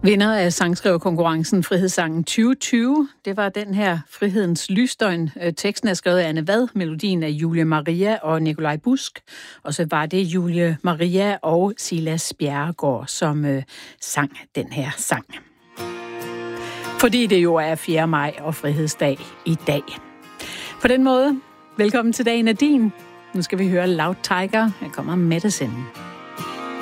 Vinder af sangskriverkonkurrencen Frihedssangen 2020, det var den her Frihedens Lysdøgn. Teksten er skrevet af Anne Vad, melodien af Julie Maria og Nikolaj Busk. Og så var det Julie Maria og Silas Bjerregaard, som sang den her sang. Fordi det jo er 4. maj og Frihedsdag i dag. På den måde, velkommen til Dagen er din. Nu skal vi høre Loud Tiger. Her kommer Medicine.